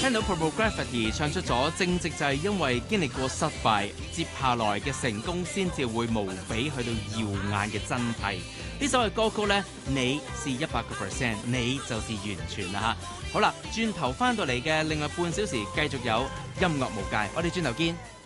聽到 Pornography 唱出咗，正直就係因為經歷過失敗，接下來嘅成功先至會無比去到耀眼嘅真諦。呢首嘅歌曲呢，你是100%，你就是完全啦嚇。好啦，轉頭翻到嚟嘅另外半小時，繼續有音樂無界，我哋轉頭見。